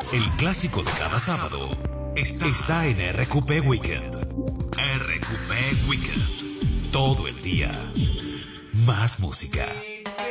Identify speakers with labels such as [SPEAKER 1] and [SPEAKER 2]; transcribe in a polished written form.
[SPEAKER 1] El clásico de cada sábado está en RQP Weekend. RQP Weekend. Todo el día. Más música.